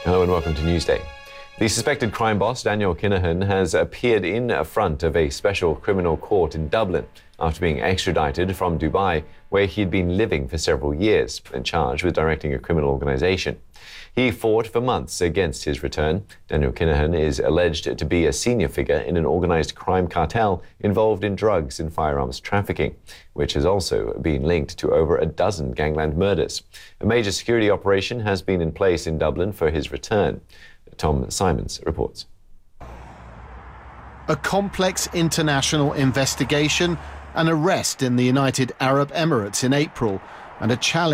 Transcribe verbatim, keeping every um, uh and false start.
Hello and welcome to Newsday. The suspected crime boss, Daniel Kinahan, has appeared in front of a special criminal court in Dublin after being extradited from Dubai, where he'd been living for several years and charged with directing a criminal organisation. He fought for months against his return. Daniel Kinahan is alleged to be a senior figure in an organised crime cartel involved in drugs and firearms trafficking, which has also been linked to over a dozen gangland murders. A major security operation has been in place in Dublin for his return. Tom Simons reports. A complex international investigation, an arrest in the United Arab Emirates in April, and a challenge